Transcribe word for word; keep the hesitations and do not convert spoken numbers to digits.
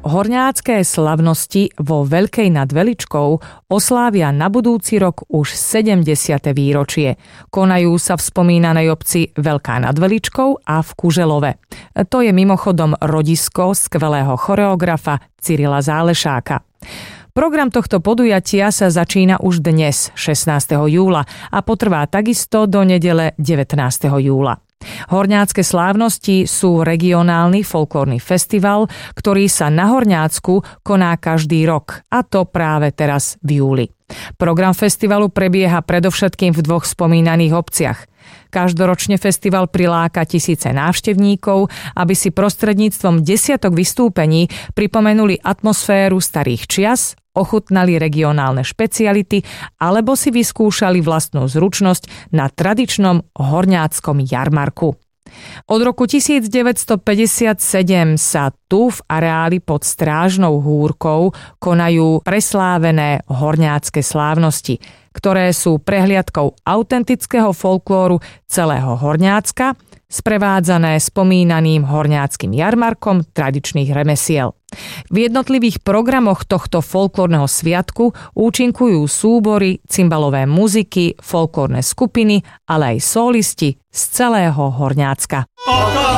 Horňácké slavnosti vo Veľkej nad Veličkou oslávia na budúci rok už sedemdesiate výročie. Konajú sa v spomínanej obci Veľká nad Veličkou a v Kuželove. To je mimochodom rodisko skvelého choreografa Cyrila Zálešáka. Program tohto podujatia sa začína už dnes, šestnásteho júla, a potrvá takisto do nedele devätnásteho júla. Horňácké slávnosti sú regionálny folklórny festival, ktorý sa na Horňácku koná každý rok, a to práve teraz v júli. Program festivalu prebieha predovšetkým v dvoch spomínaných obciach. Každoročne festival priláka tisíce návštevníkov, aby si prostredníctvom desiatok vystúpení pripomenuli atmosféru starých čias, ochutnali regionálne špeciality alebo si vyskúšali vlastnú zručnosť na tradičnom horňáckom jarmarku. Od roku devätnásťstopäťdesiatsedem sa tu v areáli pod Strážnou húrkou konajú preslávené horňácké slávnosti, ktoré sú prehliadkou autentického folklóru celého Horňácka, sprevádzané spomínaným horňáckym jarmarkom tradičných remesiel. V jednotlivých programoch tohto folklórneho sviatku účinkujú súbory, cymbalové muziky, folklórne skupiny, ale aj solisti z celého Horňácka.